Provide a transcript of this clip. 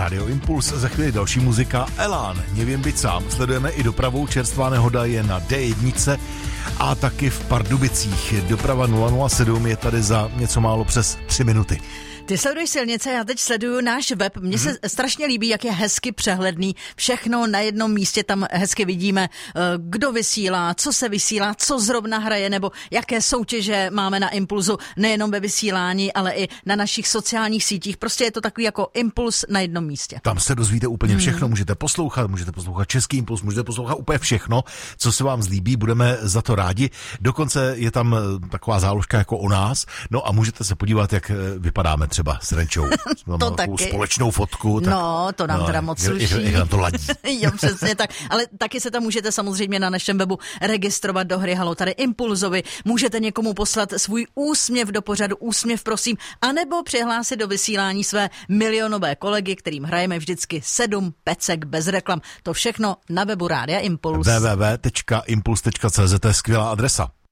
Rádio Impuls, za chvíli další muzika. Elán, nevím být sám. Sledujeme i dopravu, čerstvá nehoda je na D1 a taky v Pardubicích. Doprava 007 je tady za něco málo přes 3 minuty. Ty sleduješ silnice, já teď sleduju náš web. Mně se strašně líbí, jak je hezky přehledný. Všechno na jednom místě, tam hezky vidíme, kdo vysílá, co se vysílá, co zrovna hraje, nebo jaké soutěže máme na Impulzu, nejenom ve vysílání, ale i na našich sociálních sítích. Prostě je to takový jako Impuls na jednom místě. Tam se dozvíte úplně všechno, můžete poslouchat Český Impuls, můžete poslouchat úplně všechno, co se vám zlíbí, budeme za to rádi. Dokonce je tam taková záložka jako o nás, no a můžete se podívat, jak vypadáme třeba s Renčou. To taky. Společnou fotku. Tak, no, to nám teda moc sluší. Jak nám to ladí. Jo, přesně tak. Ale taky se tam můžete samozřejmě na našem webu registrovat do hry Halo tady Impulzovi. Můžete někomu poslat svůj úsměv do pořadu Úsměv, prosím, anebo přihlásit do vysílání své milionové kolegy, kterým hrajeme vždycky 7 pecek bez reklam. To všechno na webu Rádia Impuls. www.impuls.cz, to je skvělá adresa.